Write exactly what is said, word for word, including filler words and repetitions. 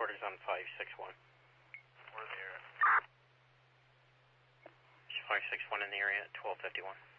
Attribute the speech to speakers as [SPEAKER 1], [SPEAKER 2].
[SPEAKER 1] headquarters on five six one.
[SPEAKER 2] We're there.
[SPEAKER 1] five six one in the area at twelve fifty-one.